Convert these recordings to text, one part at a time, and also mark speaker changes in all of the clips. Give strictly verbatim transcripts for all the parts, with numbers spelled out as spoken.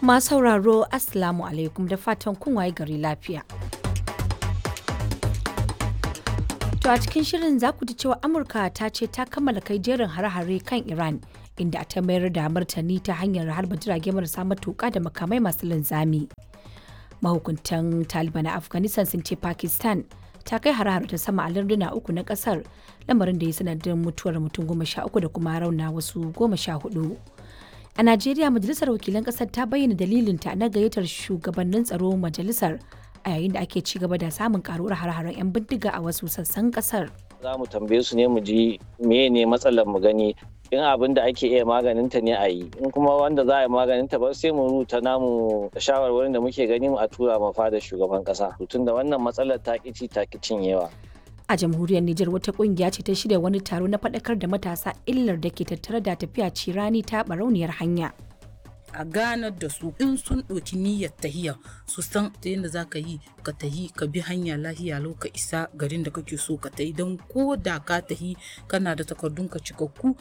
Speaker 1: Masu sauraro Assalamu alaikum da fatan kun waye gari lafiya. To a cikin shirin za ku ji cewa Amurka ta ce ta kammala kai jerin hare-hare kan Iran inda ta mayar da martani ta hanyar harba jirage marasa matuƙa da makamai masu linzami. Mahukuntan Taliban a Afghanistan sun ce Pakistan ta kai hare-hare ta sama a larduna uku na kasar, lamarin da ya sanadin mutuwar mutum goma sha uku da kuma rauna wasu goma sha hudu. A Najeriya, Majalisar Wakilan Ƙasar ta bayyana dalilinta na gayyatar shugabannin tsaro majalisar a yayin da ake ci gaba da samun karuwar hare-haren 'yan bindiga a wasu sassan ƙasar.
Speaker 2: Za mu tambaye su ne mu ji me ne matsalar mu gani in abin da ake iya maganinta ne a yi, in kuma wanda za a yi maganinta ba sai mu rubuta namu shawarwarin da muke gani mu a tura ma fadar shugaban ƙasa. Tun da wannan matsalar ta ƙici ta ƙi cinyewa.
Speaker 1: A jamhuriyar Nijar wata kungiya ce ta shirya wani taro na faɗakar da matasa illar da ke tattare da tafiya cirani ta barauniyar hanya.
Speaker 3: A ganar da su in sun ɗauki niyyar tahiya su san ta yadda za ka yi ka tahi ka bi hanya lahiya lau ka isa garin da kake so ka tahi, don ko da ka tahi kana da takardun ka cikakku.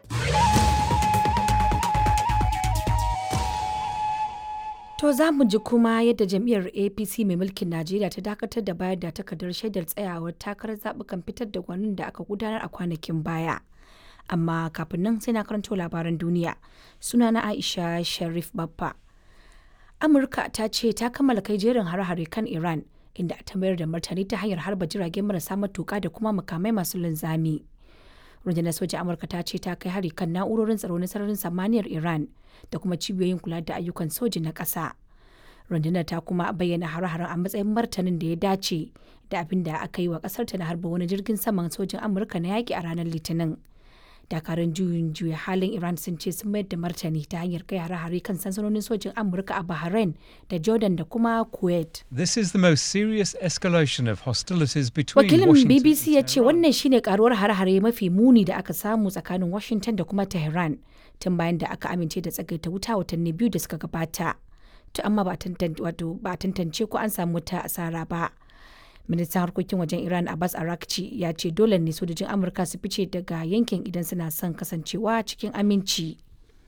Speaker 1: To za mu ji kuma yadda jam'iyyar A P C mai mulkin Najeriya ta dakatar da bayar da takardar shaidar tsayawar takarar zaɓukan fitar da gwanin da aka gudanar a kwanakin baya. Amma kafin nan sai na karanto labaran duniya. Sunana Aisha Sharif Baffa. Amurka ta ce ta kammala kai jerin hare-hare kan Iran inda ta mayar da martani ta hanyar harba jirage marasa matuƙa da kuma makamai masu linzami. Rundunar soja Amurka ta ce ta kai hari kan na'urorin tsaro na sararin samaniyar Iran da kuma cibiyoyin kula da ayyukan soji na ƙasa. Rundunar ta kuma bayyana hare-haren a matsayin martanin da ya dace da abin da aka yi wa ƙasar ta na harba wani jirgin saman sojin Amurka na yaƙi a ranar Litinin. Dakarun juyin juya halin Iran sun ce sun mayar da martani ta hanyar kai hare-hare kan sansanonin sojin Amurka a Bahrain da Jordan da kuma Kuwait.
Speaker 4: This is the most serious escalation of hostilities between
Speaker 1: Wakilin
Speaker 4: Washington
Speaker 1: B B C ya
Speaker 4: and
Speaker 1: ce
Speaker 4: Tehran.
Speaker 1: wannan shine karuwar hare-hare mafi muni da aka samu tsakanin Washington da kuma Tehran tun bayan da aka amince da tsagaita wuta watanni biyu da suka gabata. To amma ba a tantance wato ba a tantance ko an samu wata asara ba. Ministan harkokin wajen Iran Abbas Araghchi ya ce dole ne sojojin Amurka su fice daga yankin idan suna son kasancewa cikin aminci.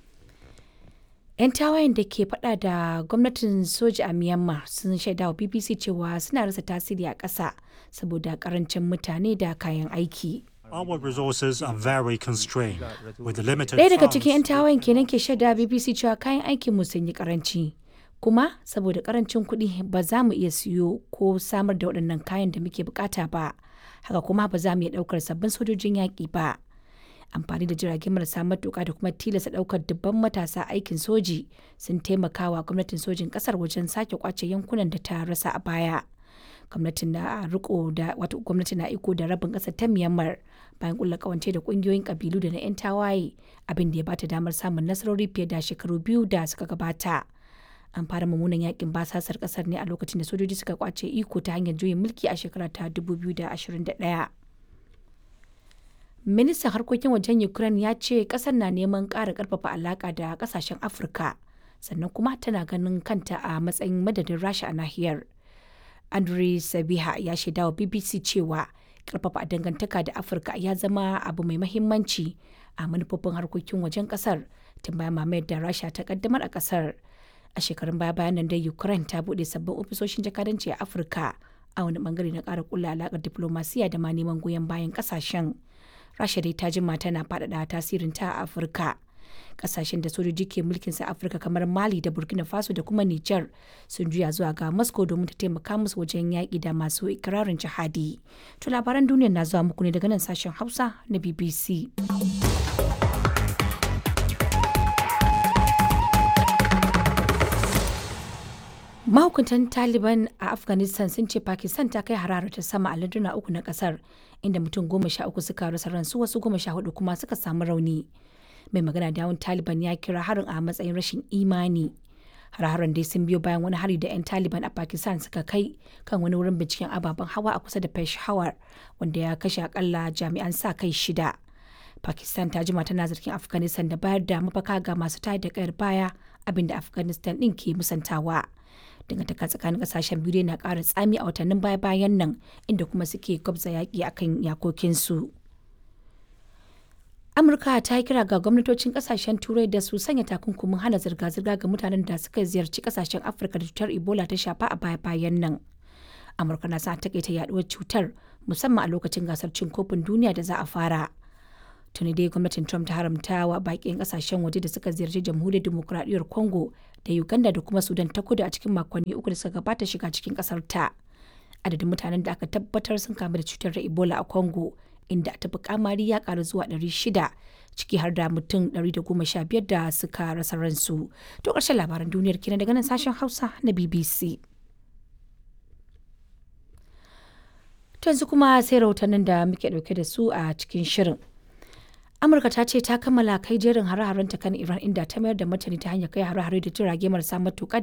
Speaker 1: 'Yan tawayen da ke fada da gwamnatin soja a Myanmar sun shaida wa B B C cewa suna rasa tasiri a ƙasa saboda karancin mutane da kayan aiki.
Speaker 5: Our resources are very constrained with the limited
Speaker 1: Ɗaya daga
Speaker 5: funds.
Speaker 1: cikin 'yan tawayen kenan ke shaida wa B B C cewa kayan aikin mu sun yi karanci. Kuma saboda karancin kuɗi ba za mu iya siyo ko samar da waɗannan kayan da muke bukata ba. Haka kuma ba za mu iya ɗaukar sabbin sojojin yaƙi ba. Amfani da jirage marasa matuƙa da kuma tilasta ɗaukar dubban matasa aikin soji sun taimakawa gwamnatin sojin ƙasar wajen sake kwace yankunan da ta rasa a baya. Gwamnatin na riko da wato gwamnati na iko da rabin ƙasar ta Myanmar bayan kulla kawance da ƙungiyoyin ƙabilu da na 'yan tawaye, abin da ya bata damar samun nasarori fiye da shekaru biyu da suka gabata. An fara mummunan yakin basasar ƙasar ne a lokacin da sojoji suka kwace iko ta hanyar juyin mulki a shekara ta dubu biyu da ashirin da ɗaya. Ministan harkokin wajen Ukraine ya ce ƙasar na neman ƙara ƙarfafa alaƙa da ƙasashen Afirka, sannan kuma tana ganin kanta a matsayin madadin Rasha a nahiyar. Andriy Sabiha ya shaida wa B B C cewa ƙarfafa dangantaka da Afirka ya zama abu mai mahimmanci a manufofin harkokin wajen ƙasar tun bayan mamayar da Rasha ta ƙaddamar a ƙasar. A shekarun baya bayan nan dai Ukraine ta buɗe sabbin ofisoshin jakadanci a Afirka a wani bangare na ƙara kulla alaƙar diplomasiya da ma neman goyon bayan ƙasashen. Rasha dai ta jima tana faɗaɗa tasirinta a Afirka. Ƙasashen da sojoji ke mulkin sa Afirka kamar Mali da Burkina Faso da kuma Niger sun juya zuwa ga Moscow domin ta taimaka musu wajen yaƙi da masu ikirarin jihadi. To labaran duniya na zuwa muku ne daga nan sashen Hausa na B B C. Mahukuntan Taliban a Afghanistan sun ce Pakistan ta kai hararar ta sama a larduna uku na kasar, inda mutum goma sha uku suka rasa ransu wasu goma sha hudu kuma suka samu rauni. Mai magana da yawun Taliban ya kira harin a matsayin rashin imani. Har-haren dai sun biyo bayan wani hari da 'yan Taliban a Pakistan suka kai kan wani wurin binciken ababen hawa a kusa da Peshawar, wanda ya kashe akalla jami'an sa kai shida. Pakistan ta jima tana zargin Afghanistan da bayar da mafaka ga masu tayar da kayar baya, abinda Afghanistan din ke musantawa. Dangantaka tsakanin kasashen biyu na ƙara tsami a watannin baya-bayan nan, inda kuma suke gwabza yaƙi akan yakokinsu. Amurka ta yi kira ga gwamnatocin kasashen Turai da su sanya takunkumin hana zirga-zirga ga mutanen da suka ziyarci kasashen Afirka da cutar Ebola ta shafa a baya-bayan nan. Amurka na sa takaita yaduwar cutar musamman a lokacin gasar cin kofin duniya da za a fara. Tuni dai gwamnatin Trump ta haramta wa baƙin kasashen waje da suka ziyarci jamhuriyar demokuraɗiyyar Congo da Uganda da kuma Sudan ta kudu a cikin makonni uku da suka gabata shiga cikin ƙasar ta. Adadin mutanen da aka tabbatar sun kamu da cutar Ebola a Congo inda ta fi kamari ya karu zuwa ɗari shida ciki har da mutum ɗari da goma sha biyar da suka rasa ransu. To ƙarshen labaran duniyar kenan daga nan sashen Hausa na B B C. To yanzu kuma sai rahotannin da muke ɗauke da su a cikin shirin. Amurka ta ce ta kammala kai jerin hare-haren ta kan Iran inda ta mayar da martani ta hanyar kai hare-hare da jirage marasa matuƙa